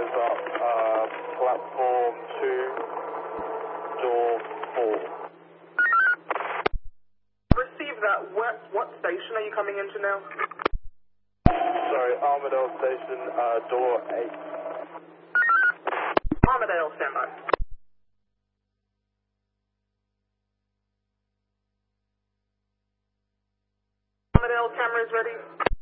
goes up, platform 2, door 4. Receive that. What station are you coming into now? Sorry, Armadale Station, door 8. Armadale, standby. Armadale, cameras ready.